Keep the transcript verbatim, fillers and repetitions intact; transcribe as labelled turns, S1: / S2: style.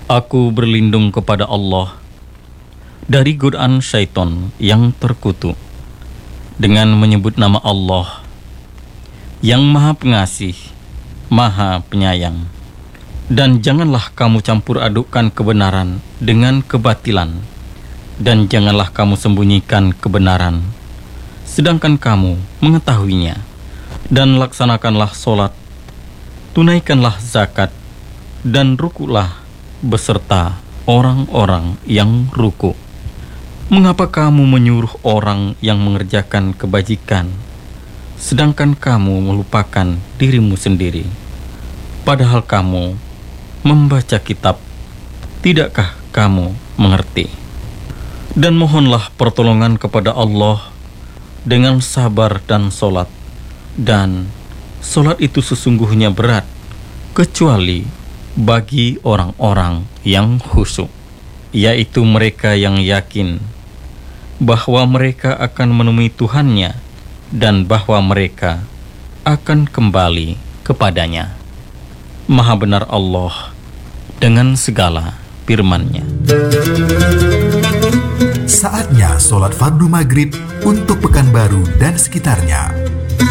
S1: Aku berlindung kepada Allah dari godaan syaitan yang terkutuk dengan menyebut nama Allah yang Maha Pengasih, Maha Penyayang. Dan janganlah kamu campur adukkan kebenaran dengan kebatilan, dan janganlah kamu sembunyikan kebenaran sedangkan kamu mengetahuinya. Dan laksanakanlah solat, tunaikanlah zakat, dan rukuklah beserta orang-orang yang ruku. Mengapa kamu menyuruh orang yang mengerjakan kebajikan, sedangkan kamu melupakan dirimu sendiri? Padahal kamu membaca kitab, tidakkah kamu mengerti? Dan mohonlah pertolongan kepada Allah dengan sabar dan solat. Dan solat itu sesungguhnya berat, kecuali bagi orang-orang yang khusyuk, yaitu mereka yang yakin bahwa mereka akan menemui Tuhannya dan bahwa mereka akan kembali kepadanya. Maha benar Allah dengan segala firman-Nya.
S2: Saatnya sholat fardu maghrib untuk Pekanbaru dan sekitarnya.